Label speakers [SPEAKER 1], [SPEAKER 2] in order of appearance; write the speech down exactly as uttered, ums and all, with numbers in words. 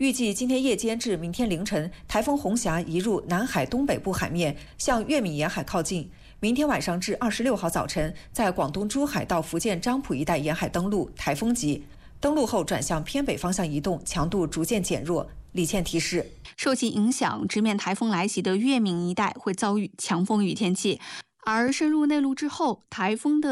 [SPEAKER 1] 预计今天夜间至明天凌晨，台风红霞移入南海东北部海面，向粤闽沿海靠近。明天晚上至二十六号早晨，在广东珠海到福建漳浦一带沿海登陆，台风级。登陆后转向偏北方向移动，强度逐渐减弱。李倩提示：
[SPEAKER 2] 受其影响，直面台风来袭的粤闽一带会遭遇强风雨天气，而深入内陆之后，台风的